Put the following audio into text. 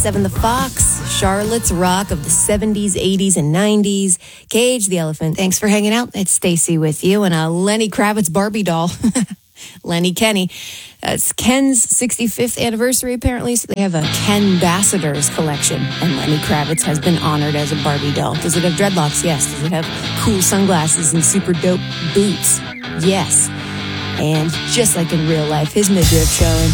7 The Fox, Charlotte's Rock of the 70s, 80s, and 90s. Cage the Elephant. Thanks for hanging out. It's Stacy with you and a Lenny Kravitz Barbie doll. Lenny Kenny. It's Ken's 65th anniversary, apparently. So they have a Ken Ambassadors collection, and Lenny Kravitz has been honored as a Barbie doll. Does it have dreadlocks? Yes. Does it have cool sunglasses and super dope boots? Yes. And just like in real life, his midriff showing.